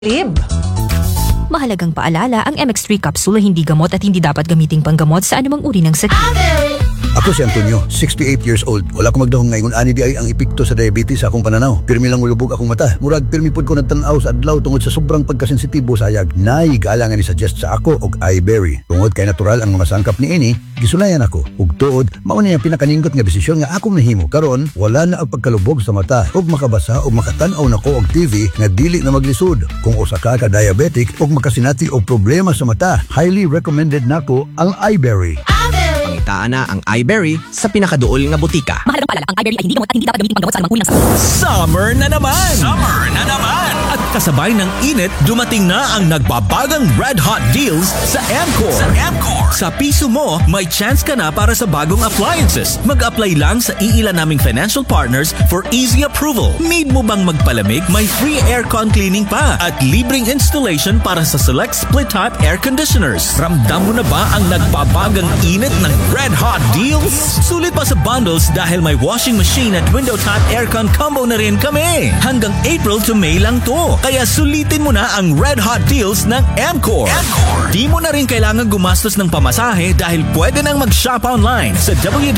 Lib. Mahalagang paalala, ang MX3 capsule ay hindi gamot at hindi dapat gamiting panggamot sa anumang uri ng sakit. Ako si Antonio, 68 years old. Wala ko magdahong ngayon ani di ay ang epekto sa diabetes sa akong pananaw. Pirmi lang ulubog akong mata. Murag pirmi pud ko nagtan-aw sa adlaw tungod sa sobrang pagkasensitibo sa ayag. Nay galangan ni suggest sa ako og iBerry. Tungod kay natural ang mga sangkap ni ini, gisulayan ako. Ug tuod, mao na yung pinakaningot nga desisyon nga akong nahimo. Karon wala na ang pagkalubog sa mata ug makabasa ug makatan-aw nako og TV nga dili na maglisod. Kung usa ka diabetic ug makasinati og problema sa mata, highly recommended nako ang iBerry. Pangitaan na ang iBerry sa pinakaduol nga butika. Mahalagang paalala, ang iBerry ay hindi gamot at hindi dapat gamiting panggamot sa anumang uri ng sakit. Summer na naman! Summer na naman! At kasabay ng init, dumating na ang nagbabagang Red Hot Deals sa Amcor. Sa piso mo, may chance ka na para sa bagong appliances. Mag-apply lang sa iilan naming financial partners for easy approval. Need mo bang magpalamig? May free aircon cleaning pa at libreng installation para sa select split-type air conditioners. Ramdam mo na ba ang nagbabagang init ng Red Hot Deals? Sulit pa sa bundles dahil may washing machine at window-type aircon combo na rin kami. Hanggang April to May lang to. Kaya sulitin mo na ang Red Hot Deals ng Amcor. Di mo na rin kailangan gumastos ng pamasahe dahil pwede nang mag-shop online sa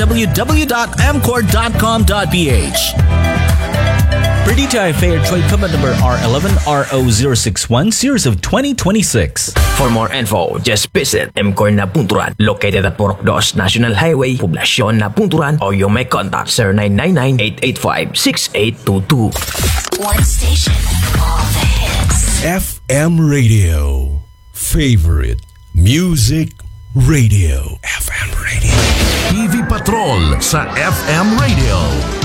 www.amcor.com.ph. Per DTI Fair Trade Command Number R11RO061 Series of 2026. For more info, just visit Mcor na Punturan, located at Purok 2 National Highway, Poblasyon na Punturan, or you may contact 0999-885-6822. One station, all the hits. FM Radio. Favorite Music Radio. FM Radio. TV Patrol sa FM Radio.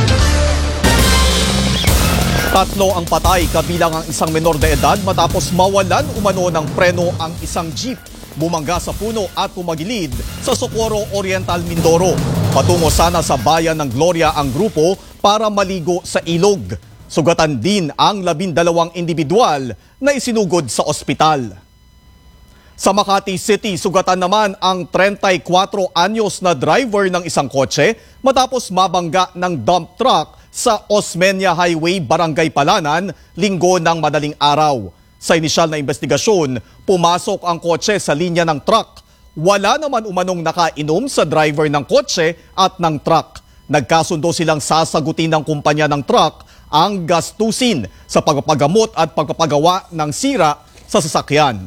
Tatlo ang patay kabilang ang isang menor de edad matapos mawalan umano ng preno ang isang jeep. Bumangga sa puno at pumagilid sa Socorro Oriental, Mindoro. Patungo sana sa bayan ng Gloria ang grupo para maligo sa ilog. Sugatan din ang 12 individual na isinugod sa ospital. Sa Makati City, sugatan naman ang 34 anyos na driver ng isang kotse matapos mabangga ng dump truck sa Osmeña Highway, Barangay Palanan, linggo ng madaling araw. Sa inisyal na investigasyon, pumasok ang kotse sa linya ng truck. Wala naman umanong nakainom sa driver ng kotse at ng truck. Nagkasundo silang sasagutin ng kumpanya ng truck ang gastusin sa pagpapagamot at pagpapagawa ng sira sa sasakyan.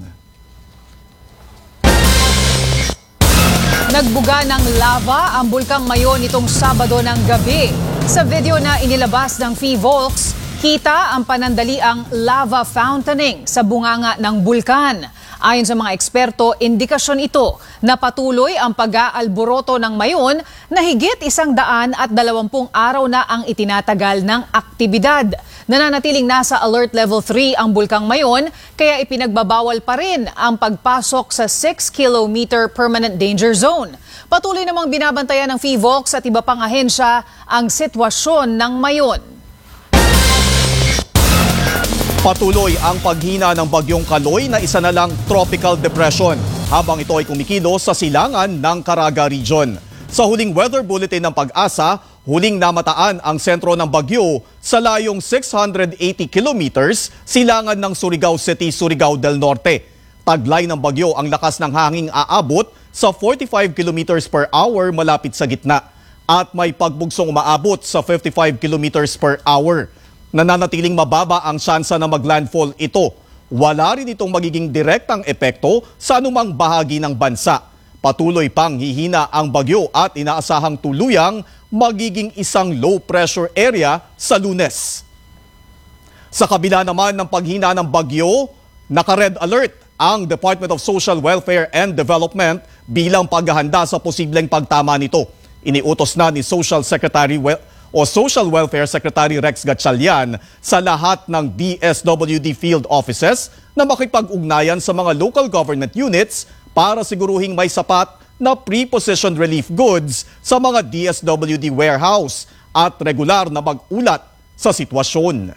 Nagbuga ng lava ang Bulkang Mayon nitong Sabado ng gabi. Sa video na inilabas ng PHIVOLCS, kita ang panandaliang lava fountaining sa bunganga ng bulkan. Ayon sa mga eksperto, indikasyon ito na patuloy ang pag-aalboroto ng Mayon na higit 120 araw na ang itinatagal ng aktibidad. Nananatiling nasa alert level 3 ang Bulkang Mayon, kaya ipinagbabawal pa rin ang pagpasok sa 6-kilometer permanent danger zone. Patuloy namang binabantayan ng PHIVOLCS at iba pang ahensya ang sitwasyon ng Mayon. Patuloy ang paghina ng bagyong Kaloy na isa na lang tropical depression habang ito ay kumikilos sa silangan ng Caraga Region. Sa huling weather bulletin ng Pag-asa, huling namataan ang sentro ng bagyo sa layong 680 kilometers silangan ng Surigao City, Surigao del Norte. Taglay ng bagyo ang lakas ng hanging aabot sa 45 kilometers per hour malapit sa gitna at may pagbugsong umaabot sa 55 kilometers per hour. Nananatiling mababa ang tsansa na maglandfall ito. Wala rin itong magiging direktang epekto sa anumang bahagi ng bansa. Patuloy pang hihina ang bagyo at inaasahang tuluyang magiging isang low pressure area sa Lunes. Sa kabila naman ng paghina ng bagyo, naka-red alert ang Department of Social Welfare and Development bilang paghahanda sa posibleng pagtama nito. Iniutos na ni Social Welfare Secretary Rex Gatchalian sa lahat ng DSWD field offices na makipag-ugnayan sa mga local government units para siguruhing may sapat na pre-positioned relief goods sa mga DSWD warehouse at regular na mag-ulat sa sitwasyon.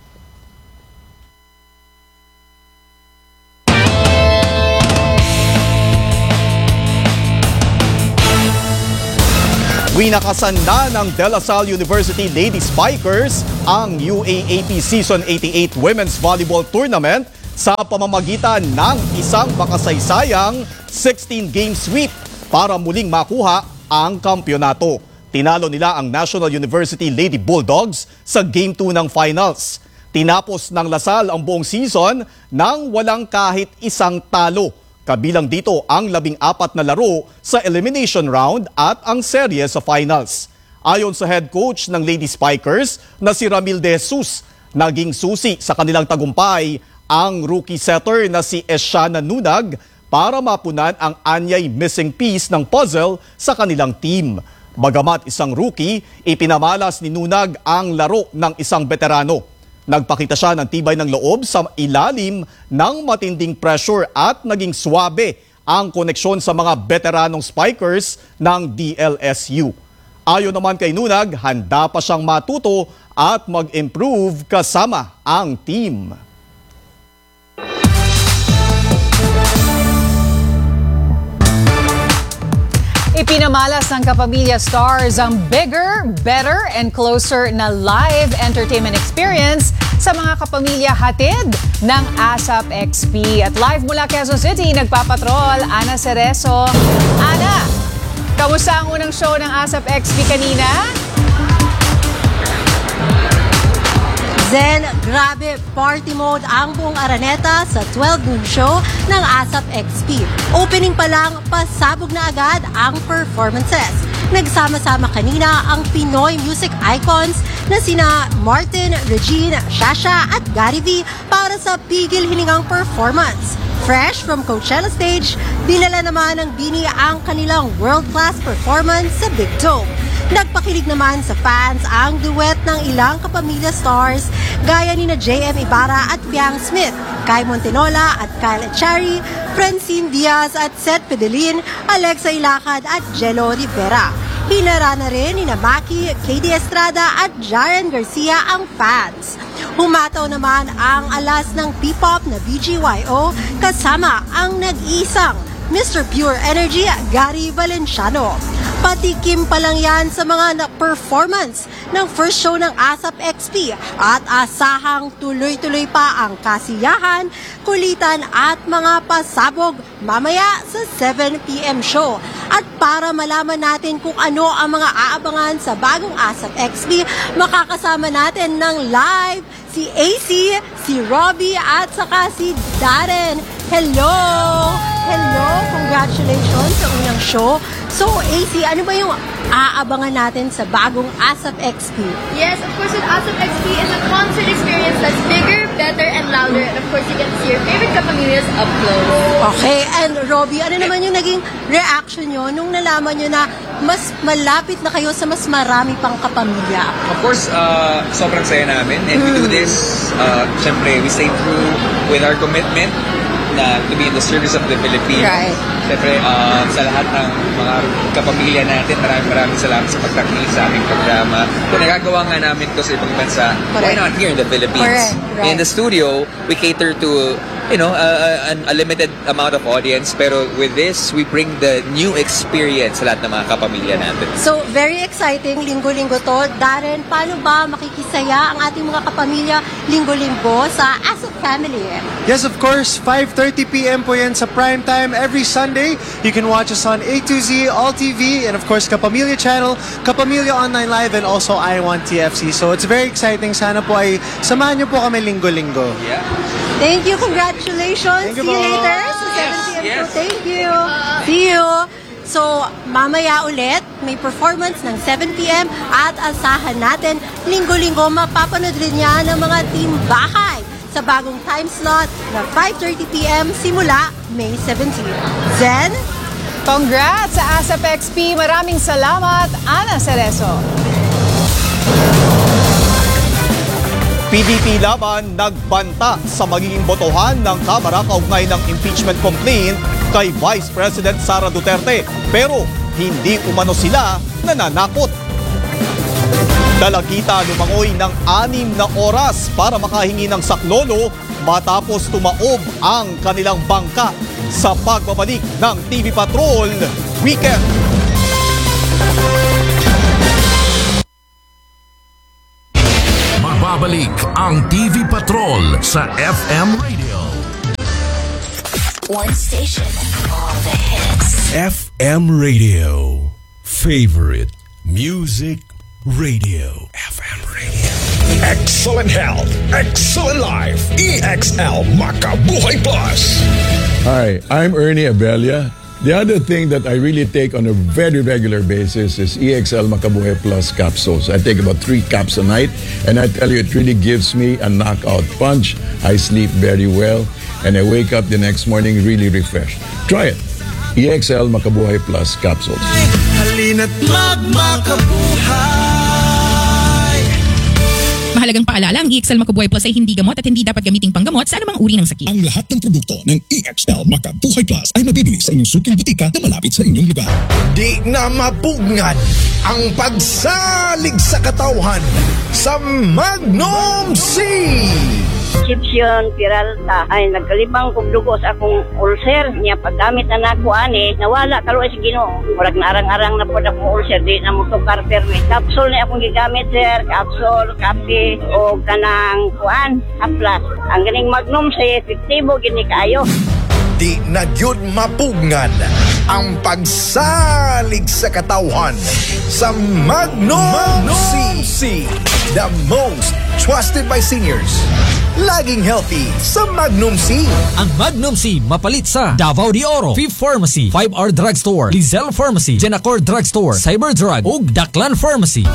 Winakasan na ng De La Salle University Lady Spikers ang UAAP Season 88 Women's Volleyball Tournament sa pamamagitan ng isang makasaysayang 16-game sweep para muling makuha ang kampyonato. Tinalo nila ang National University Lady Bulldogs sa Game 2 ng finals. Tinapos ng Lasal ang buong season nang walang kahit isang talo. Kabilang dito ang 14 na laro sa elimination round at ang serye sa finals. Ayon sa head coach ng Lady Spikers na si Ramil De Jesus, naging susi sa kanilang tagumpay ang rookie setter na si Eshana Nunag para mapunan ang anyay missing piece ng puzzle sa kanilang team. Bagamat isang rookie, ipinamalas ni Nunag ang laro ng isang veterano. Nagpakita siya ng tibay ng loob sa ilalim ng matinding pressure at naging swabe ang koneksyon sa mga veteranong spikers ng DLSU. Ayon naman kay Nunag, handa pa siyang matuto at mag-improve kasama ang team. Ipinamalas ng Kapamilya Stars ang bigger, better, and closer na live entertainment experience sa mga kapamilya hatid ng ASAP XP. At live mula Quezon City, nagpapatrol Ana Cerezo. Ana, kamusta ang unang show ng ASAP XP kanina? Zen, grabe, party mode ang buong Araneta sa 12 noon show ng ASAP XP. Opening pa lang, pasabog na agad ang performances. Nagsama-sama kanina ang Pinoy music icons na sina Martin, Regine, Shasha at Gary V para sa pigil hiningang performance. Fresh from Coachella stage, dinala naman ng Bini ang kanilang world-class performance sa Big Dome. Nagpakilig naman sa fans ang duet ng ilang Kapamilya Stars gaya ni na JM Ibarra at Piang Smith, Kai Montenola at Kyle Echari, Francine Diaz at Seth Pedelin, Alexa Ilacad at Jello Rivera. Hinara na rin ni na Maki, KD Estrada at Jaren Garcia ang fans. Humataw naman ang alas ng P-pop na BGYO kasama ang nag-iisang Mr. Pure Energy, Gary Valenciano. Patikim pa lang yan sa mga performance ng first show ng ASAP XP at asahang tuloy-tuloy pa ang kasiyahan, kulitan at mga pasabog mamaya sa 7 p.m. show. At para malaman natin kung ano ang mga aabangan sa bagong ASAP XP, makakasama natin ng live si AC, si Robbie at saka si Darren. Hello! Hello! Congratulations sa unang show. So, AC, ano ba yung aabangan natin sa bagong ASAP XP? Yes, of course, with ASAP XP is a concert experience that's bigger, better, and louder. And of course, you get to see your favorite Kapamilya's up close. Okay, and Robbie, ano naman yung naging reaction nyo nung nalaman nyo na mas malapit na kayo sa mas marami pang kapamilya? Of course, sobrang saya namin. And we do this, syempre, we stay true with our commitment na to be in the service of the Philippines. Right. Siyempre, sa lahat ng mga kapamilya natin, maraming salamat sa pagtakinig sa aming programa. Kung nagagawa nga namin to sa ibang bansa, why not here in the Philippines? Correct. Right. In the studio, we cater to, a limited amount of audience, pero with this, we bring the new experience sa lahat ng mga kapamilya natin. So, very exciting, linggo-linggo to. Darren, paano ba makikisaya ang ating mga kapamilya linggo-linggo sa ASAP Family? Yes, of course, 5:30 p.m. po yan sa prime time every Sunday. You can watch us on A2Z, All TV, and of course, Kapamilya Channel, Kapamilya Online Live, and also I Want TFC. So, it's very exciting. Sana po ay samahan niyo po kami linggo-linggo. Yeah. Thank you. Congratulations. Thank you See you po. later sa 7 p.m. Yes. Thank you. See you. So, mamaya ulit, may performance ng 7 p.m. at asahan natin linggo-linggo mapapanood rin yan ng mga team bahay sa bagong time slot na 5:30 p.m. simula May 17. Zen? Congrats sa ASAP XP. Maraming salamat, Ana Cerezo. PDP laban nagbanta sa magiging botohan ng Kamara kaugnay ng impeachment complaint kay Vice President Sara Duterte. Pero hindi umano sila nananakot. Dalagita lumangoy ng 6 na oras para makahingi ng saklolo matapos tumaob ang kanilang bangka sa pagbabalik ng TV Patrol Weekend. Magbabalik ang TV Patrol sa FM Radio. One station, all the hits. FM Radio. Favorite music radio. FM Radio. Excellent health, excellent life. EXL Makabuhay Plus. Hi, I'm Ernie Abella. The other thing that I really take on a very regular basis is EXL Makabuhay Plus capsules. I take about 3 caps a night, and I tell you, it really gives me a knockout punch. I sleep very well, and I wake up the next morning really refreshed. Try it. EXL Makabuhay Plus capsules. Halina't magmakabuhay. Mahalagang paalala, ang EXL Makabuhay Plus ay hindi gamot at hindi dapat gamiting panggamot sa anumang uri ng sakit. Ang lahat ng produkto ng EXL Makabuhay Plus ay mabibili sa inyong suking butika na malapit sa inyong lugar. Di na mapugngad ang pagsalig sa katawhan sa Magnum C. Egyptian Peralta ay nagkalibang kong dugo sa akong ulcer niya paggamit na naku ani nawala kaluoy sa Ginoo murag narang-arang na pod akong ulcer di na mo to carter ni capsule ni akong gigamit sir capsule kape o kanang kuan haplas ang ganing Magnum sa epektibo gini kaayo. Di na gyud mapugngad ang pagsalig sa katawhan sa Magnum C. The most trusted by seniors. Laging healthy sa Magnum C. Ang Magnum C mapalit sa Davao de Oro, Fifth Pharmacy, 5R Drugstore, Lizelle Pharmacy, Genacor Drugstore, Cyberdrug ug Daklan Pharmacy.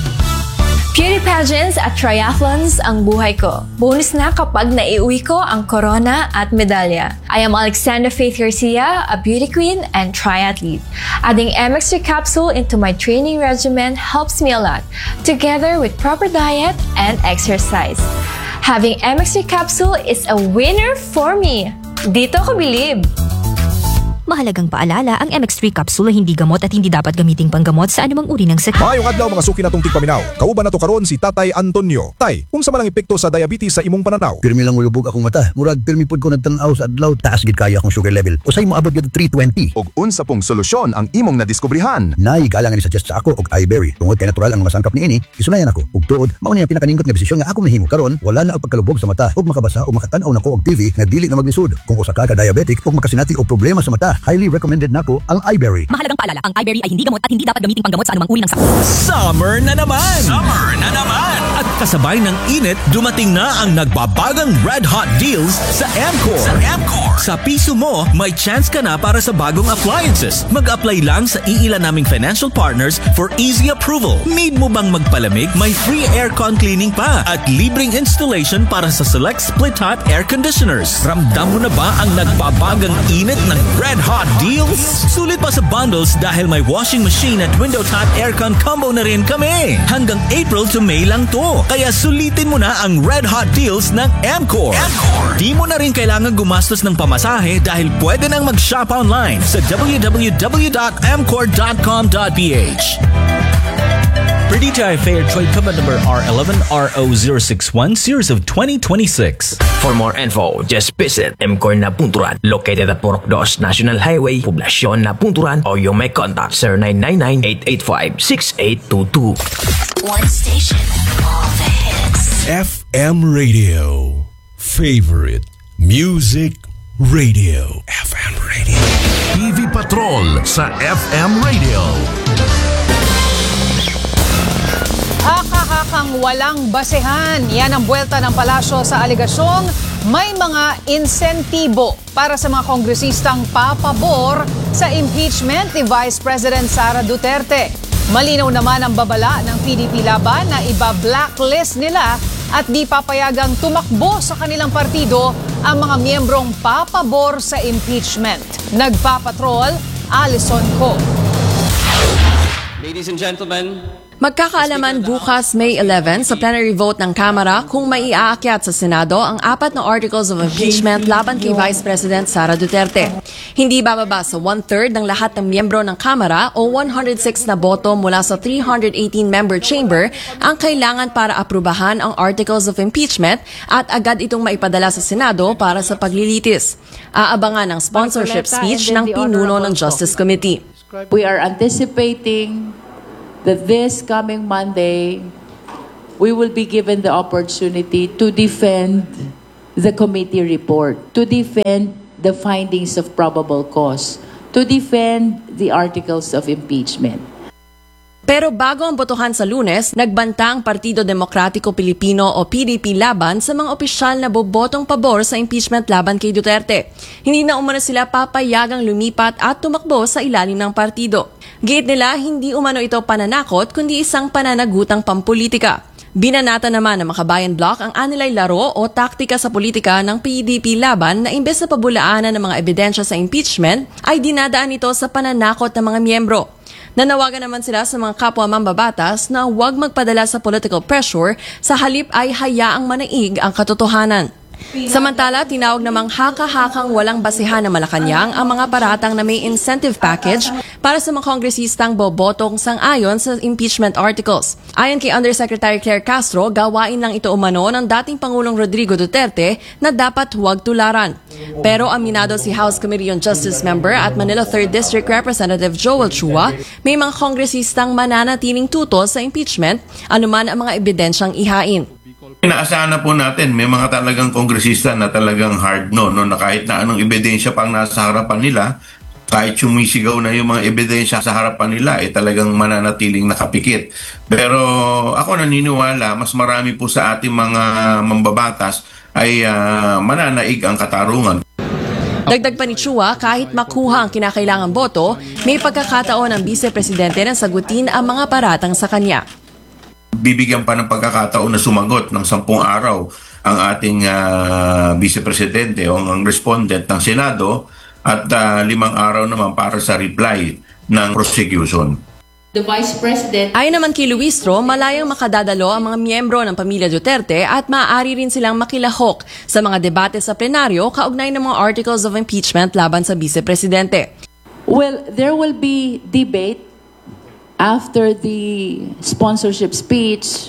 Beauty pageants at triathlons ang buhay ko. Bonus na kapag naiuwi ko ang corona at medalya. I am Alexandra Faith Garcia, a beauty queen and triathlete. Adding MX3 capsule into my training regimen helps me a lot, together with proper diet and exercise. Having MX3 capsule is a winner for me. Dito ko believe. Mahalagang paalala, ang MX3 capsule ay hindi gamot at hindi dapat gamiting panggamot sa anumang uri ng sakit. Maayong adlaw mga suki natong tigpaminaw. Kauban nato karon si Tatay Antonio. Tay, unsa man ang epekto sa diabetes sa imong pananaw? Pirmi lang ulubog akong mata. Murag pirmi pud ko nagtan-aw sa adlaw, taas gid kaya akong sugar level. Usay mo abot gid 320. Og unsa pong solusyon ang imong nadiskubrihan? Naigalangan ni suggest sa ako og iBerry. Tungod kay natural ang masangkap niini, isunayan ako. Ug tuod, mao niya pinakaningot nga desisyon nga ako nahimo karon, wala na og pagkalubog sa mata ug makabasa ug makatan-aw nako og TV nga dili na maglisod. Kung usa ka diabetic ug makasinati og problema sa mata, highly recommended nako ang iBerry. Mahalagang paalala, ang iBerry ay hindi gamot at hindi dapat gamiting panggamot sa anumang uri ng sakit. Summer na naman! Summer na naman! At kasabay ng init, dumating na ang nagbabagang red hot deals sa Amcor. Sa piso mo, may chance ka na para sa bagong appliances. Mag-apply lang sa iilan naming financial partners for easy approval. Need mo bang magpalamig? May free aircon cleaning pa at libreng installation para sa select split-type air conditioners. Ramdam mo na ba ang nagbabagang init ng red hot deals? Sulit pa sa bundles dahil may washing machine at window-type aircon combo na rin kami. Hanggang April to May lang to. Kaya sulitin mo na ang red hot deals ng Amcor. Di mo na rin kailangan gumastos ng pamasahe dahil pwede nang mag-shop online sa www.amcor.com.ph. Per DTI Fair Trade Permit number R11RO061 series of 2026. For more info, just visit MCOR na Punturan, located at Purok 2 National Highway, Poblasyon na Punturan, o you may contact 0999-885-6822. One station, all the hits. FM Radio. Favorite music radio. FM Radio. TV Patrol sa FM Radio. Hakahakang walang basehan. Yan ang buwelta ng palasyo sa alegasyong may mga insentibo para sa mga kongresistang papabor sa impeachment ni Vice President Sara Duterte. Malinaw naman ang babala ng PDP laban na iba-blacklist nila at di papayagang tumakbo sa kanilang partido ang mga miyembrong papabor sa impeachment. Nagpapatrol, Alison Co. Ladies and gentlemen, magkakaalaman bukas May 11 sa plenary vote ng Kamara kung maiaakyat sa Senado ang 4 na articles of impeachment laban kay Vice President Sara Duterte. Hindi bababa sa 1/3 ng lahat ng miyembro ng Kamara o 106 na boto mula sa 318-member chamber ang kailangan para aprubahan ang articles of impeachment at agad itong maipadala sa Senado para sa paglilitis. Aabangan ang sponsorship speech ng pinuno ng Justice Committee. We are anticipating that this coming Monday, we will be given the opportunity to defend the committee report, to defend the findings of probable cause to defend the articles of impeachment. Pero bago ang botohan sa Lunes, nagbanta ang Partido Demokratiko Pilipino o PDP laban sa mga opisyal na bobotong pabor sa impeachment laban kay Duterte. Hindi na umano sila papayagang lumipat at tumakbo sa ilalim ng partido. Giit nila, hindi umano ito pananakot kundi isang pananagutang pampolitika. Binanata naman ng Makabayan Bloc ang anilay laro o taktika sa politika ng PDP laban na imbes na pabulaanan ng mga ebidensya sa impeachment ay dinadaan ito sa pananakot ng mga miyembro. Nanawagan naman sila sa mga kapwa mambabatas na huwag magpadala sa political pressure, sa halip ay hayaang manaig ang katotohanan. Samantala, tinawag namang haka-hakang walang basihan na Malacanang ang mga paratang na may incentive package para sa mga kongresistang bobotong sang-ayon sa impeachment articles. Ayon kay Undersecretary Claire Castro, gawain lang ito umano ng dating Pangulong Rodrigo Duterte na dapat huwag tularan. Pero aminado si House Committee on Justice member at Manila 3rd District Representative Joel Chua, may mga kongresistang mananatiling tuto sa impeachment, anuman ang mga ebidensyang ihain. Inaasahan na po natin, may mga talagang kongresista na talagang hard no, na kahit na anong ebidensya pang nasa harapan nila, kahit sumisigaw na yung mga ebidensya sa harapan nila, talagang mananatiling nakapikit. Pero ako naniniwala, mas marami po sa ating mga mambabatas ay mananaig ang katarungan. Dagdag pa ni Chua, kahit makuha ang kinakailangang boto, may pagkakataon ang Vice-Presidente na sagutin ang mga paratang sa kanya. Bibigyan pa ng pagkakataon na sumagot ng 10 araw ang ating Vice-Presidente o ang respondent ng Senado at 5 araw naman para sa reply ng prosecution. The Vice President... Ayon naman kay Luistro, malayang makadadalo ang mga miyembro ng pamilya Duterte at maaari rin silang makilahok sa mga debate sa plenaryo kaugnay ng mga articles of impeachment laban sa Vice-Presidente. Well, there will be debate after the sponsorship speech,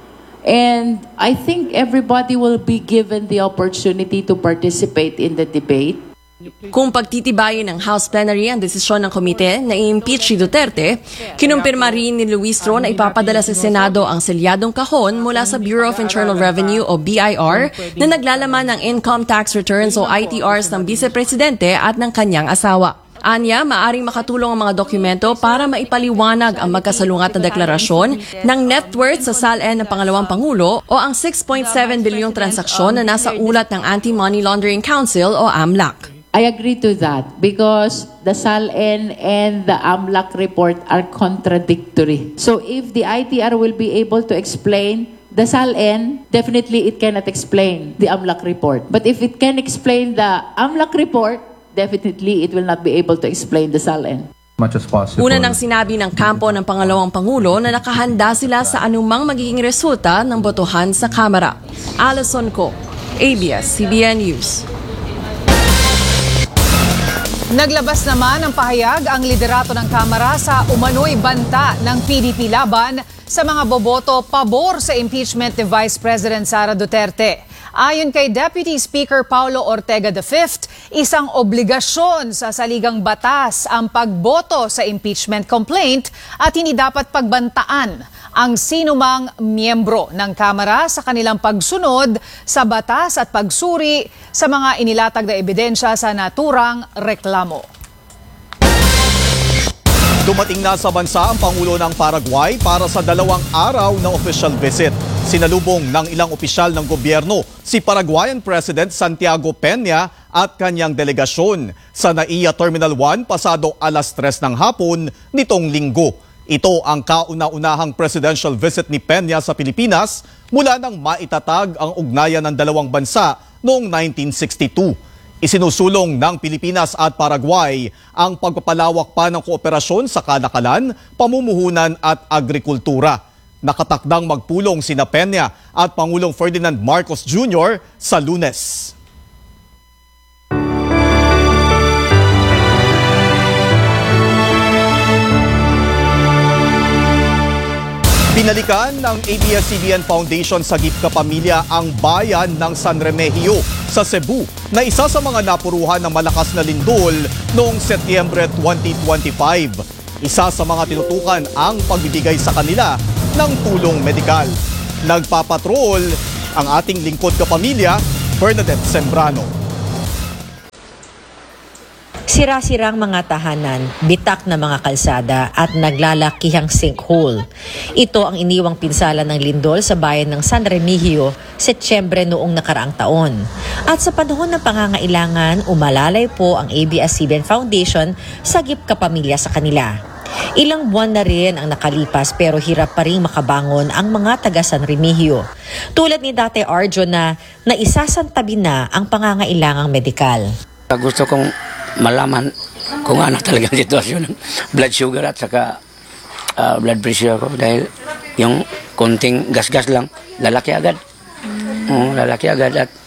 and I think everybody will be given the opportunity to participate in the debate. Kung pagtitibayin ng House Plenary ang desisyon ng komite na i-impeach si Duterte, kinumpirma rin ni Luistro na ipapadala sa Senado ang selyadong kahon mula sa Bureau of Internal Revenue o BIR na naglalaman ng income tax returns o ITRs ng Vice-Presidente at ng kanyang asawa. Anya, maaring makatulong ang mga dokumento para maipaliwanag ang magkasalungat na deklarasyon ng net worth sa SALN ng pangalawang Pangulo o ang 6.7 bilyong transaksyon na nasa ulat ng Anti-Money Laundering Council o AMLAC. I agree to that because the SALN and the AMLAC report are contradictory. So if the ITR will be able to explain the SALN, definitely it cannot explain the AMLAC report. But if it can explain the AMLAC report, definitely it will not be able to explain the SALN. Much as possible. Una nang sinabi ng kampo ng pangalawang Pangulo na nakahanda sila sa anumang magiging resulta ng botohan sa Kamara. Alison Co, ABS-CBN News. Naglabas naman ng pahayag ang liderato ng Kamara sa umano'y banta ng PDP laban sa mga boboto pabor sa impeachment ni Vice President Sara Duterte. Ayon kay Deputy Speaker Paulo Ortega V, isang obligasyon sa saligang batas ang pagboto sa impeachment complaint at hindi dapat pagbantaan ang sinumang miyembro ng Kamara sa kanilang pagsunod sa batas at pagsuri sa mga inilatag na ebidensya sa naturang reklamo. Dumating na sa bansa ang Pangulo ng Paraguay para sa 2 araw na official visit. Sinalubong ng ilang opisyal ng gobyerno si Paraguayan President Santiago Peña at kanyang delegasyon sa NAIA Terminal 1 pasado alas 3 ng hapon nitong linggo. Ito ang kauna-unahang presidential visit ni Peña sa Pilipinas mula nang maitatag ang ugnayan ng dalawang bansa noong 1962. Isinusulong ng Pilipinas at Paraguay ang pagpapalawak pa ng kooperasyon sa kalakalan, pamumuhunan at agrikultura. Nakatakdang magpulong sina Peña at Pangulong Ferdinand Marcos Jr. sa Lunes. Binalikan ng ABS-CBN Foundation sa Sagip Kapamilya ang bayan ng San Remigio sa Cebu na isa sa mga napuruhan ng malakas na lindol noong Setyembre 2025. Isa sa mga tinutukan ang pagbibigay sa kanila ng tulong medikal. Nagpapatrol ang ating lingkod kapamilya, Bernadette Sembrano. Sira-sirang mga tahanan, bitak na mga kalsada at naglalakihang sinkhole. Ito ang iniwang pinsala ng lindol sa bayan ng San Remigio, Setyembre noong nakaraang taon. At sa panahon ng pangangailangan, umalalay po ang ABS-CBN Foundation sagip kapamilya sa kanila. Ilang buwan na rin ang nakalipas pero hirap pa rin makabangon ang mga taga San Remigio. Tulad ni Date Arjo na naisasantabi na ang pangangailangang medikal. Gusto kong malaman kung ano talaga ang sitwasyon ng blood sugar at saka blood pressure ko dahil yung konting gas-gas lang, lalaki agad. Lalaki agad at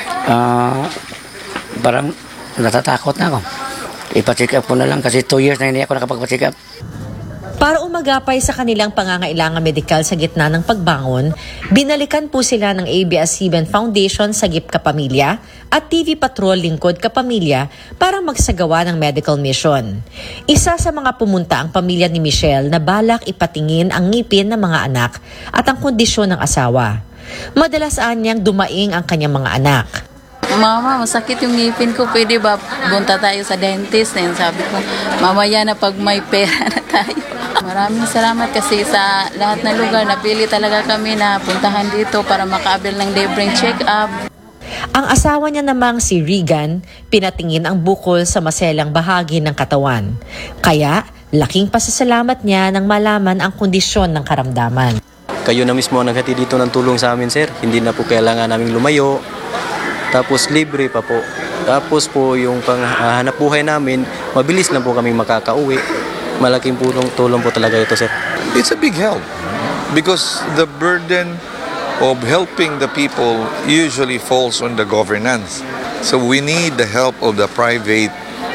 parang natatakot na ako. Ipa-check up ko na lang kasi 2 years na hindi ako nakapagpa-check up. Para umagapay sa kanilang pangangailangan medikal sa gitna ng pagbangon, binalikan po sila ng ABS-CBN Foundation Sagip Kapamilya at TV Patrol Lingkod Kapamilya para magsagawa ng medical mission. Isa sa mga pumunta ang pamilya ni Michelle na balak ipatingin ang ngipin ng mga anak at ang kondisyon ng asawa. Madalas niyang dumaing ang kanyang mga anak. Mama, masakit yung ngipin ko. Pwede ba punta tayo sa dentist? And sabi ko, mamaya na pag may pera na tayo. Maraming salamat kasi sa lahat ng lugar napili talaga kami na puntahan dito para makaabil ng libreng check-up. Ang asawa niya namang si Regan, pinatingin ang bukol sa maselang bahagi ng katawan. Kaya, laking pasasalamat niya nang malaman ang kondisyon ng karamdaman. Kayo na mismo ang naghati dito ng tulong sa amin, sir. Hindi na po kailangan naming lumayo. Tapos libre pa po. Tapos po yung panghanap buhay namin, mabilis lang po kami makakauwi. Malaking tulong po talaga ito, sir. It's a big help because the burden of helping the people usually falls on the governance. So we need the help of the private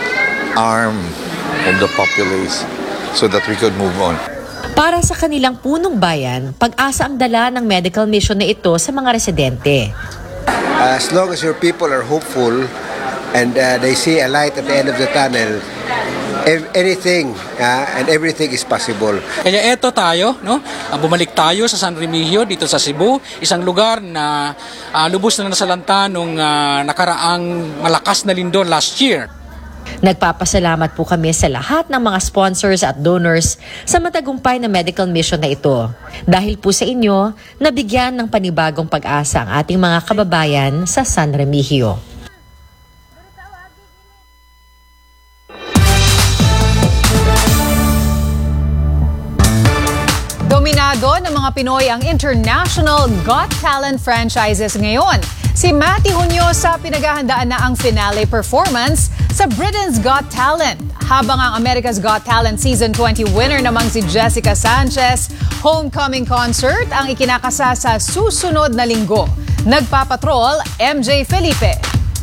arm of the populace so that we could move on. Para sa kanilang punong bayan, pag-asa ang dala ng medical mission na ito sa mga residente. As long as your people are hopeful and they see a light at the end of the tunnel, anything and everything is possible. Kaya eto tayo, no? Bumalik tayo sa San Remigio dito sa Cebu, isang lugar na lubos na nasalanta nung nakaraang malakas na lindol last year. Nagpapasalamat po kami sa lahat ng mga sponsors at donors sa matagumpay na medical mission na ito. Dahil po sa inyo, nabigyan ng panibagong pag-asa ang ating mga kababayan sa San Remigio. Dominado ng mga Pinoy ang International Got Talent franchises ngayon. Si Matty Hunyosa pinaghahandaan na ang finale performance sa Britain's Got Talent. Habang ang America's Got Talent Season 20 winner namang si Jessica Sanchez, homecoming concert ang ikinakasa sa susunod na linggo. Nagpapatrol, MJ Felipe.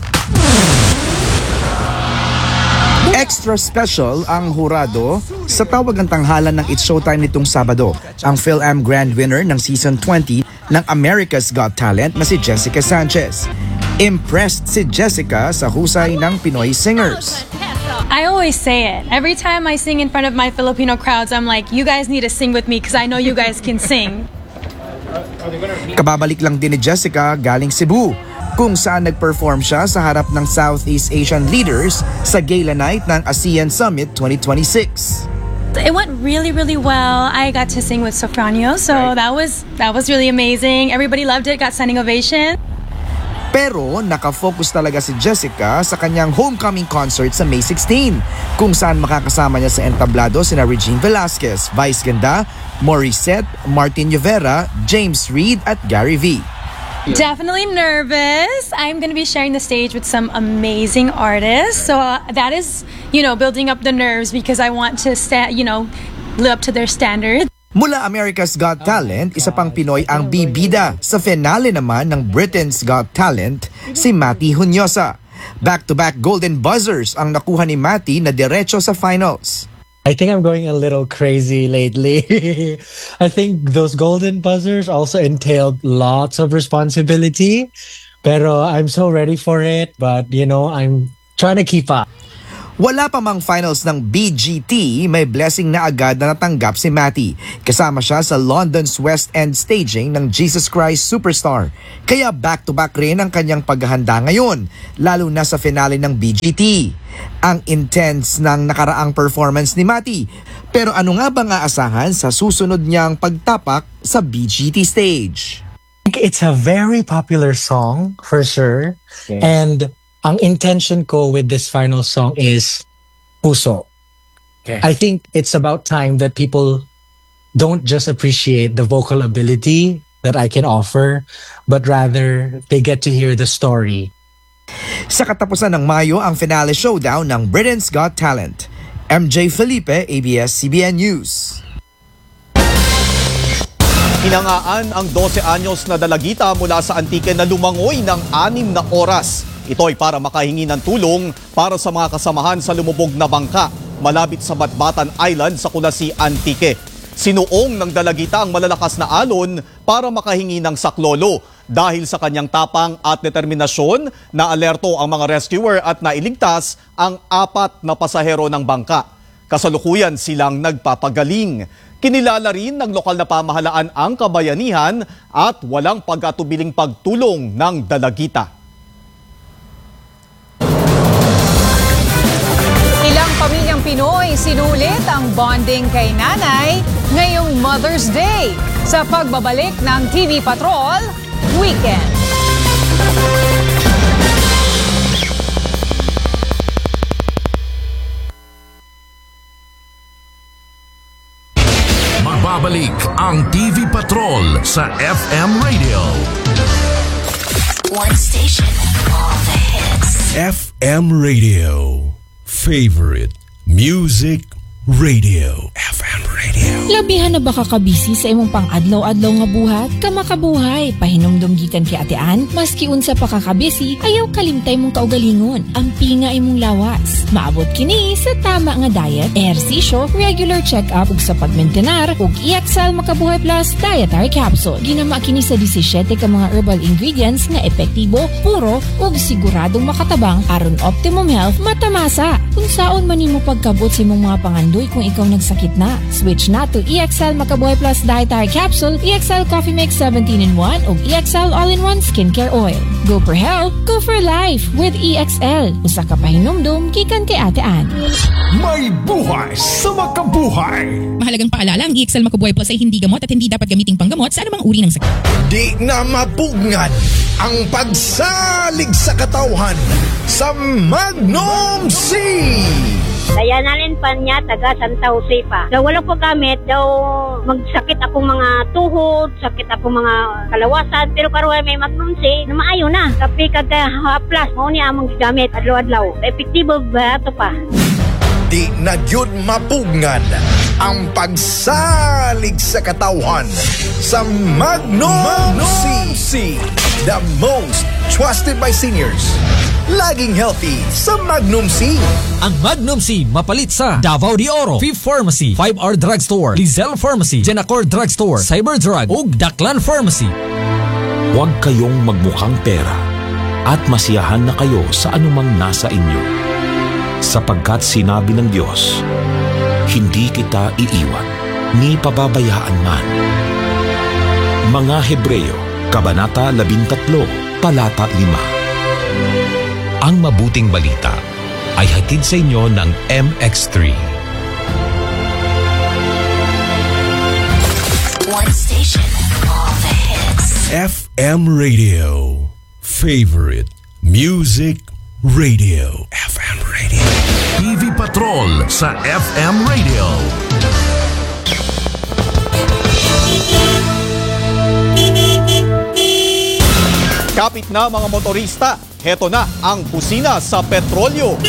Extra special ang hurado sa tawag ng tanghalan ng It's Showtime nitong Sabado. Ang PhilAm Grand Winner ng Season 20 ng America's Got Talent na si Jessica Sanchez. Impressed si Jessica sa husay ng Pinoy singers. I always say it. Every time I sing in front of my Filipino crowds, I'm like, you guys need to sing with me because I know you guys can sing. Kababalik lang din ni Jessica galing Cebu, kung saan nag-perform siya sa harap ng Southeast Asian leaders sa Gala Night ng ASEAN Summit 2026. It went really, really well. I got to sing with Sofranio, so that was really amazing. Everybody loved it, got standing ovation. Pero nakafocus talaga si Jessica sa kanyang homecoming concert sa May 16, kung saan makakasama niya sa entablado sina Regine Velasquez, Vice Ganda, Morissette, Martin Llovera, James Reid at Gary V. Definitely nervous. I'm going to be sharing the stage with some amazing artists. So that is, building up the nerves because I want to, live up to their standards. Mula America's Got Talent, isa pang Pinoy ang bibida. Sa finale naman ng Britain's Got Talent, si Matty Hunyosa. Back-to-back golden buzzers ang nakuha ni Matty na diretso sa finals. I think I'm going a little crazy lately. I think those golden buzzers also entailed lots of responsibility. Pero I'm so ready for it. But, I'm trying to keep up. Wala pa mang finals ng BGT, may blessing na agad na natanggap si Matty. Kasama siya sa London's West End staging ng Jesus Christ Superstar. Kaya back-to-back rin ang kanyang paghahanda ngayon, lalo na sa finale ng BGT. Ang intense ng nakaraang performance ni Matty. Pero ano nga bang aasahan sa susunod niyang pagtapak sa BGT stage? It's a very popular song, for sure. Okay. And ang intention ko with this final song is puso. Okay. I think it's about time that people don't just appreciate the vocal ability that I can offer, but rather they get to hear the story. Sa katapusan ng Mayo ang finale showdown ng Britain's Got Talent. MJ Felipe, ABS-CBN News. Hinangaan ang 12 anyos na dalagita mula sa Antique na lumangoy ng 6 na oras. Ito ay para makahingi ng tulong para sa mga kasamahan sa lumubog na bangka malapit sa Batbatan Island sa Kulasi, Antique. Sinuong ng dalagita ang malalakas na alon para makahingi ng saklolo. Dahil sa kanyang tapang at determinasyon, naalerto ang mga rescuer at nailigtas ang 4 na pasahero ng bangka. Kasalukuyan silang nagpapagaling. Kinilala rin ng lokal na pamahalaan ang kabayanihan at walang pag-atubiling pagtulong ng dalagita. Ilang pamilyang Pinoy sinulit ang bonding kay nanay ngayong Mother's Day sa pagbabalik ng TV Patrol Weekend. Magbabalik ang TV Patrol sa FM Radio. One station, all the hits. FM Radio. Favorite Music Radio. FM Radio. Labihan na baka kabisi sa imong pang-adlaw-adlaw nga buhat? Kamakabuhay, pahinomdom gikan kay Atean, maski unsa pa kakabisi, ayaw kalimtay mong kaugalingon, ang pinga imong lawas. Maabot kini sa tama nga diet, ehersisyo, regular check-up ug sa pagmentenar ug EXL Makabuhay Plus Dietary Capsule. Ginama kini sa 17 ka mga herbal ingredients nga epektibo, puro ug siguradong makatabang aron optimum health matamasa. Kung saon man nimo pagkabot sa imong mga pangandoy kung ikaw nagsakit na, switch na to EXL Makabuhay Plus Dietary Capsule, EXL Coffee Mix 17-in-1 ug EXL All-in-1 Skincare Oil. Go for health, go for life with EXL. Usa ka pahinomdom gikan kay Ate Ann. May buhay sa makabuhay. Mahalagang paalala, ang EXL Makabuhay Plus ay hindi gamot at hindi dapat gamiting panggamot sa anumang uri ng sakit. Di na mapugnan ang pagsalig sa katauhan sa Magnum C. Kaya nalin pa niya taga Santa Jose pa. Daw wala ko gamit, daw magsakit akong mga tuhod, sakit akong mga kalawasan. Pero karoon may Magnum C, na maayo na. Tapi kada plus, mo niya among gamit adlaw-adlaw. Epektibo ba ito pa? Di na yun mapugnan ang pagsalig sa katauhan sa Magnum C. The most trusted by seniors. Laging healthy sa Magnum C. Ang Magnum C mapalit sa Davao de Oro, Fifth Pharmacy, 5R Drugstore, Lizelle Pharmacy, Genacor Drugstore, Cyberdrug ug Daklan Pharmacy. Huwag kayong magmukhang pera at masiyahan na kayo sa anumang nasa inyo. Sapagkat sinabi ng Diyos, hindi kita iiwan, ni pababayaan man. Mga Hebreo, Kabanata 13, Talata 5. Ang mabuting balita ay hatid sa inyo ng MX3. One station, all the hits. FM Radio. Favorite Music Radio. FM Radio. TV Patrol sa FM Radio. Kapit na mga motorista, heto na ang kusina sa petrolyo.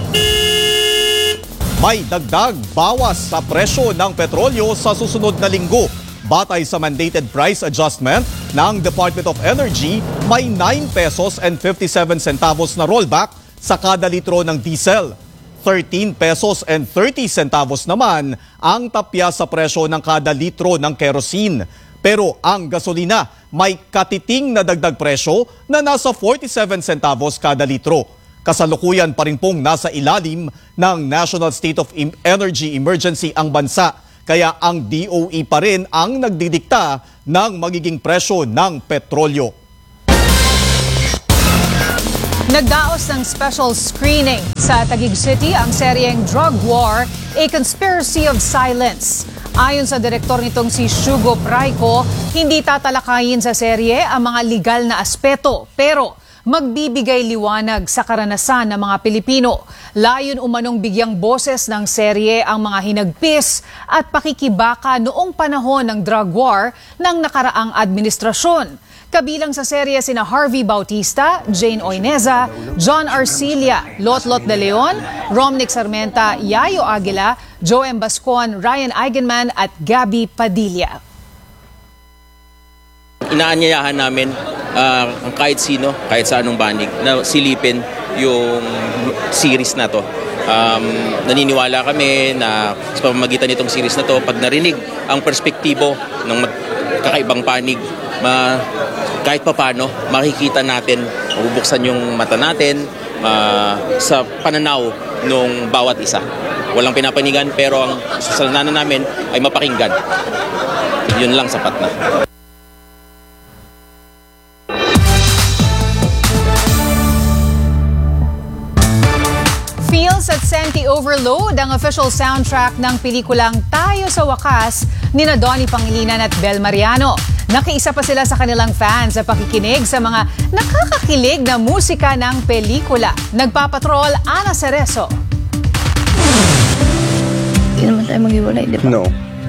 May dagdag bawas sa presyo ng petrolyo sa susunod na linggo. Batay sa mandated price adjustment ng Department of Energy, may 9 pesos and 57 centavos na rollback sa kada litro ng diesel. 13 pesos and 30 centavos naman ang tapya sa presyo ng kada litro ng kerosene. Pero ang gasolina may katiting na dagdag presyo na nasa 47 centavos kada litro. Kasalukuyan pa rin pong nasa ilalim ng National State of Energy Emergency ang bansa. Kaya ang DOE pa rin ang nagdidikta ng magiging presyo ng petrolyo. Nagdaos ng special screening sa Taguig City ang seryeng Drug War, A Conspiracy of Silence. Ayon sa direktor nitong si Shugo Praico, hindi tatalakayin sa serye ang mga legal na aspeto, pero magbibigay liwanag sa karanasan ng mga Pilipino. Layon umanong bigyang boses ng serye ang mga hinagpis at pakikibaka noong panahon ng drug war ng nakaraang administrasyon. Kabilang sa serye sina Harvey Bautista, Jane Oineza, John Arcilla, Lotlot de Leon, Romnick Sarmenta, Yayo Aguila, Joem Bascon, Ryan Eigenman at Gabby Padilla. Inaanyayahan namin kahit sino, kahit sa anong banig, na silipin yung series na to. Naniniwala kami na sa pamamagitan nitong series na to, pag narinig ang perspektibo ng kakaibang panig, kahit papano, makikita natin, mabubuksan yung mata natin sa pananaw ng bawat isa. Walang pinapanigan, pero ang sasalanan namin ay mapakinggan. Yun lang, sapat na. Feels at Senti Overload ang official soundtrack ng pelikulang Tayo sa Wakas ni Donnie Pangilinan at Bel Mariano. Nakiisa pa sila sa kanilang fans sa pakikinig sa mga nakakakilig na musika ng pelikula. Nagpapatrol, Ana Cerezo. Hindi naman tayo maghiwalay, di ba? No.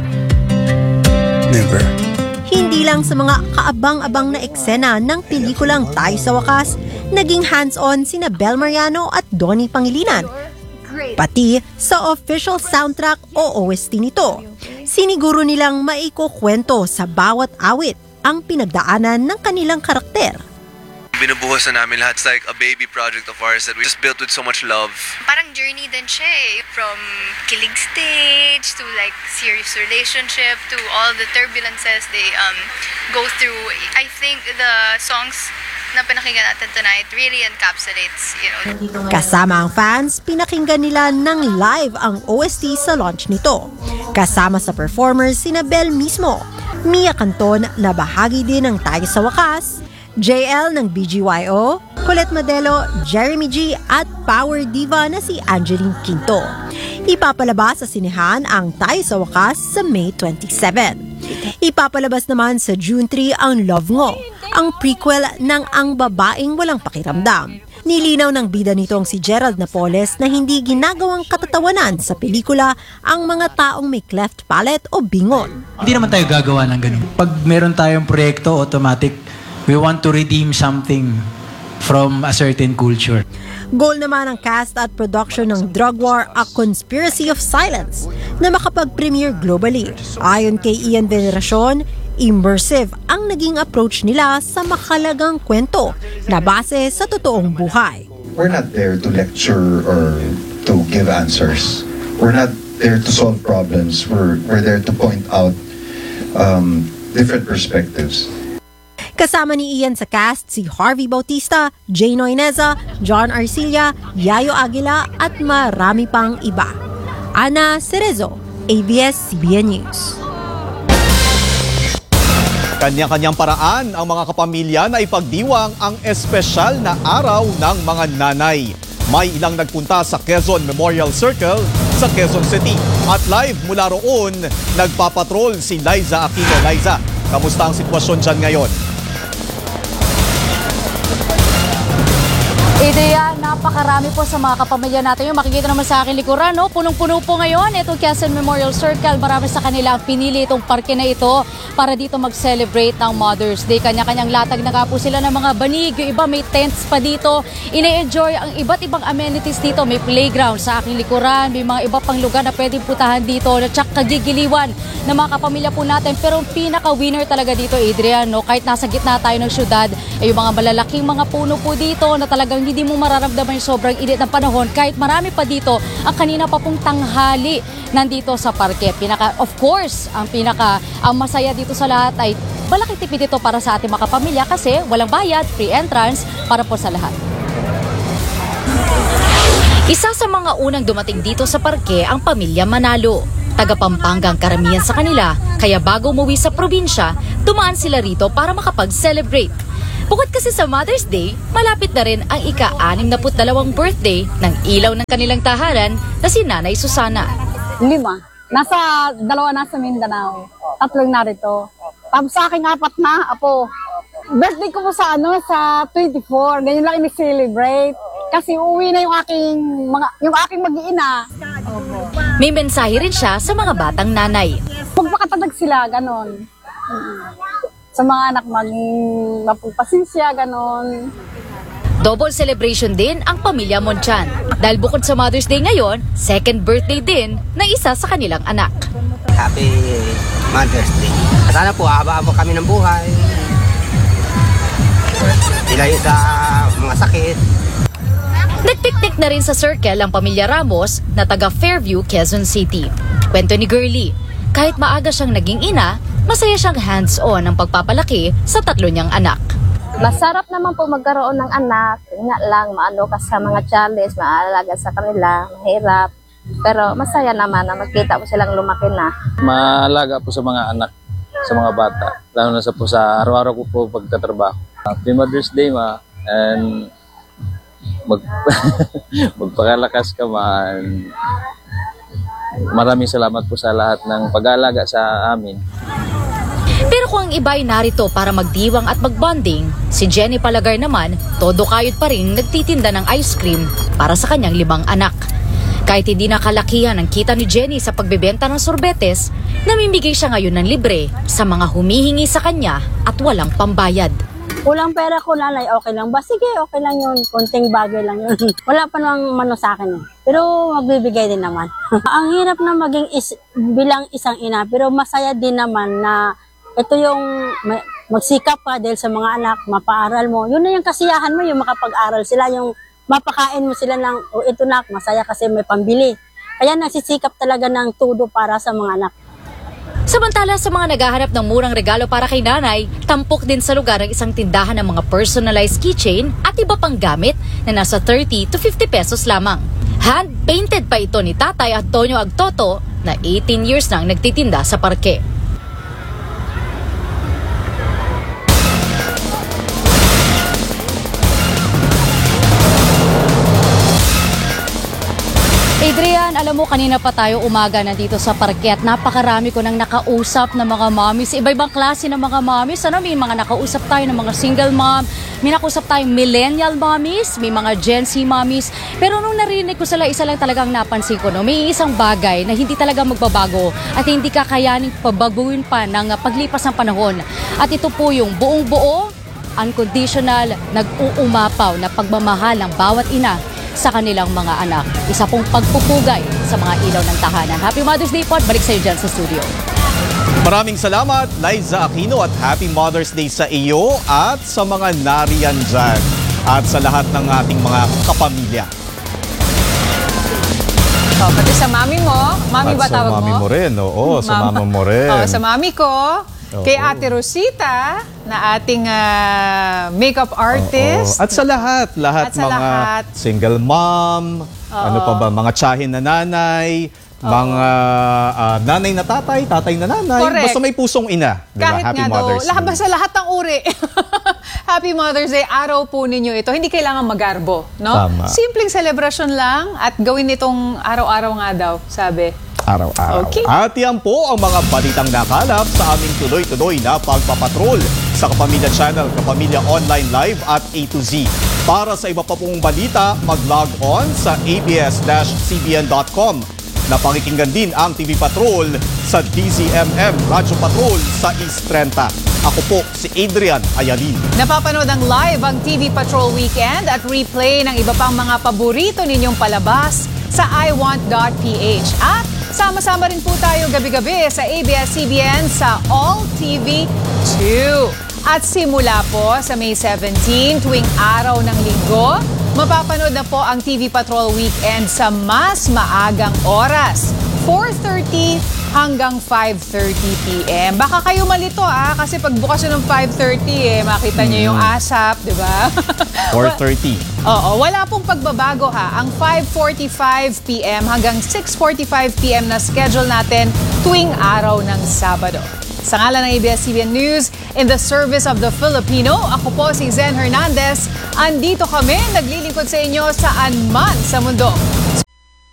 Never. Hindi lang sa mga kaabang-abang na eksena ng pelikulang Tayo sa Wakas, naging hands-on sina Bel Mariano at Donnie Pangilinan. Pati sa official soundtrack o OST nito. Siniguro nilang maikukwento sa bawat awit ang pinagdaanan ng kanilang karakter. Binubuhos na namin lahat. It's like a baby project of ours that we just built with so much love. Parang journey din siya eh. From kilig stage to like serious relationship to all the turbulences they go through. I think the songs na pinakinggan natin tonight really encapsulates, Kasama ang fans, pinakinggan nila ng live ang OST sa launch nito. Kasama sa performers sina Bel mismo, Mia Canton na bahagi din ng Tayo sa Wakas, JL ng BGYO, Colette Madelo, Jeremy G at power diva na si Angeline Quinto. Ipapalabas sa sinehan ang Tayo sa Wakas sa May 27. Ipapalabas naman sa June 3 ang Love Ngo, ang prequel ng Ang Babaeng Walang Pakiramdam. Nilinaw ng bida nitong si Gerald Napoles na hindi ginagawang katatawanan sa pelikula ang mga taong may cleft palate o bingon. Hindi naman tayo gagawa ng ganun. Pag meron tayong proyekto, automatic, we want to redeem something from a certain culture. Goal naman ng cast at production ng Drug War, A Conspiracy of Silence na makapag-premiere globally. Ayon kay Ian Veneracion, immersive ang naging approach nila sa makalagang kwento na base sa totoong buhay. We're not there to lecture or to give answers. We're not there to solve problems. We're there to point out different perspectives. Kasama ni Ian sa cast si Harvey Bautista, Jane Oineza, John Arcilla, Yayo Aguila at marami pang iba. Ana Cerezo, ABS-CBN News. Kanya-kanyang paraan ang mga kapamilya na ipagdiwang ang espesyal na araw ng mga nanay. May ilang nagpunta sa Quezon Memorial Circle sa Quezon City. At live mula roon, nagpapatrol si Liza Aquino. Liza, kamusta ang sitwasyon dyan ngayon? Adrian, napakarami po sa mga kapamilya natin. Yung makikita naman sa akin likuran, no? Punong-puno po ngayon itong Quezon Memorial Circle. Marami sa kanila ang pinili itong parke na ito para dito mag-celebrate ng Mother's Day. Kanya-kanyang latag na nga po sila ng mga banig. Yung iba may tents pa dito. Ine-enjoy ang iba't ibang amenities dito. May playground sa aking likuran. May mga iba pang lugar na pwedeng putahan dito. Na tsak kagigiliwan ng mga kapamilya po natin. Pero ang pinaka-winner talaga dito, Adrian, no? Kahit nasa gitna tayo ng syudad, ay yung mga malalaking mga puno po dito na talagang hindi mo mararamdaman yung sobrang init ng panahon kahit marami pa dito ang kanina pa pong tanghali nandito sa parke. Of course, ang masaya dito sa lahat ay malaking tipid ito para sa ating mga kapamilya kasi walang bayad, free entrance para po sa lahat. Isa sa mga unang dumating dito sa parke ang pamilya Manalo. Taga Pampanga ang karamihan sa kanila, kaya bago umuwi sa probinsya, dumaan sila rito para makapag-celebrate. Bukod kasi sa Mother's Day, malapit na rin ang ika-62 birthday ng ilaw ng kanilang tahanan na si Nanay Susana. 5. Nasa 2 nasa Mindanao. 3 narito. Tapos sa aking 4 na, apo. Birthday ko po sa sa 24. Ganyan lang ini-celebrate. Kasi uwi na yung aking mag-iina. May mensahe rin siya sa mga batang nanay. Magpakatatag sila, ganon. Sa mga anak, maging mapagpasensya, ganon. Double celebration din ang pamilya Monchan. Dahil bukod sa Mother's Day ngayon, second birthday din na isa sa kanilang anak. Happy Mother's Day. Sana po, haba-haba kami ng buhay. Ilayo sa mga sakit. Nagpiknik na rin sa circle ang pamilya Ramos na taga Fairview, Quezon City. Kwento ni Girlie, kahit maaga siyang naging ina, masaya siyang hands-on ang pagpapalaki sa 3 niyang anak. Masarap naman po magkaroon ng anak. Nga lang, maano ka sa mga challenge, maalaga sa kanila, mahirap. Pero masaya naman na magkita mo silang lumaki na. Maalaga po sa mga anak, sa mga bata. Lalo na po sa araw-araw ko po pagtatrabaho. Happy Mother's Day, ma. And magpakalakas ka, man. Maraming salamat po sa lahat ng pag-aalaga sa amin. Pero kung ang iba ay narito para magdiwang at magbonding, si Jenny Palagar naman, todo kayod pa rin nagtitinda ng ice cream para sa kanyang 5 anak. Kahit hindi nakalakihan ang kita ni Jenny sa pagbebenta ng sorbetes, namimigay siya ngayon ng libre sa mga humihingi sa kanya at walang pambayad. Kulang pera ko, nanay, okay lang ba? Sige, okay lang yun. Konting bagay lang yun. Wala pa namang mano sa akin. Pero magbibigay din naman. Ang hirap na maging bilang isang ina, pero masaya din naman na ito yung magsikap ka dahil sa mga anak, mapaaral mo. Yun na yung kasiyahan mo, yung makapag-aral sila, yung mapakain mo sila ng, ito na, masaya kasi may pambili. Kaya nagsisikap talaga ng todo para sa mga anak. Samantala sa mga naghahanap ng murang regalo para kay nanay, tampok din sa lugar ang isang tindahan ng mga personalized keychain at iba pang gamit na nasa 30 to 50 pesos lamang. Hand-painted pa ito ni Tatay Antonio Agtoto na 18 years nang nagtitinda sa parke. Adrian, alam mo kanina pa tayo umaga nandito sa parke at napakarami ko nang nakausap ng mga mommies. Iba-ibang klase ng mga mommies. May mga nakausap tayo ng mga single mom, may nakausap tayong millennial mommies, may mga Gen Z mommies. Pero nung narinig ko sila, isa lang talagang napansin ko, may isang bagay na hindi talaga magbabago at hindi kakayaning pabaguhin pa ng paglipas ng panahon. At ito po yung buong buo, unconditional, nag-uumapaw na pagmamahal ng bawat ina sa kanilang mga anak. Isa pong pagpupugay sa mga ilaw ng tahanan. Happy Mother's Day po at balik sa iyo dyan sa studio. Maraming salamat, Liza Aquino, at Happy Mother's Day sa iyo at sa mga nariyan dyan at sa lahat ng ating mga kapamilya. Pati sa mami mo. Mami ba tawag mo? Sa mami mo rin, oo. Sa mama mo rin. Sa mami ko. Kay Ate Rosita, na ating makeup artist. At sa lahat mga single mom, ano pa ba, mga tsahin na nanay, mga nanay na tatay, tatay na nanay. Correct. Basta may pusong ina. Diba? Kahit Happy nga Mother's Day. Basta lahat ng uri. Happy Mother's Day. Araw po ninyo ito. Hindi kailangan magarbo. No? Tama. Simpleng celebration lang at gawin itong araw-araw nga daw, sabi. Araw-araw. Okay. At yan po ang mga balitang nakalap sa aming tuloy-tuloy na pagpapatrol sa Kapamilya Channel, Kapamilya Online Live at A to Z. Para sa iba pa pong balita, mag-log on sa abs-cbn.com. Napakikinggan din ang TV Patrol sa DZMM Radyo Patrol sa East 30. Ako po si Adrian Ayalin. Napapanood ang live ang TV Patrol Weekend at replay ng iba pang mga paborito ninyong palabas sa iWant.ph. At sama-sama rin po tayo gabi-gabi sa ABS-CBN sa All TV 2. At simula po sa May 17 tuwing araw ng linggo, mapapanood na po ang TV Patrol Weekend sa mas maagang oras, 4:30 hanggang 5:30 p.m. Baka kayo malito kasi pagbukas nyo ng 5:30 makita nyo yung ASAP, di ba? 4:30. Oo, wala pong pagbabago Ang 5:45 p.m. hanggang 6:45 p.m. na schedule natin tuwing araw ng Sabado. Sa ngalan ng ABS-CBN News, in the service of the Filipino, ako po si Zen Hernandez. Andito kami, naglilingkod sa inyo saan man sa mundo.